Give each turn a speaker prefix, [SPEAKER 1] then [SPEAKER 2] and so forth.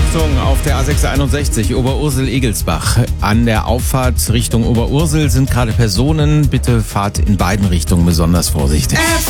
[SPEAKER 1] Achtung, auf der A661 Oberursel-Egelsbach. An der Auffahrt Richtung Oberursel sind gerade Personen. Bitte fahrt in beiden Richtungen besonders vorsichtig.